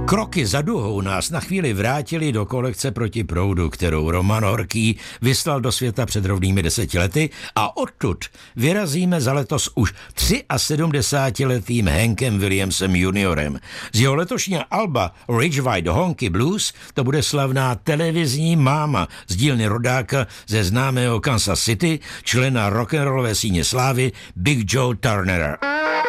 Kroky za duhou nás na chvíli vrátili do kolekce Proti proudu, kterou Roman Horký vyslal do světa před rovnými 10 lety a odtud vyrazíme za letos už 73letým Hankem Williamsem juniorem. Z jeho letošního alba Ridge White Honky Blues to bude slavná televizní máma z dílny rodáka ze známého Kansas City, člena rock'n'rollové síně slávy Big Joe Turnera.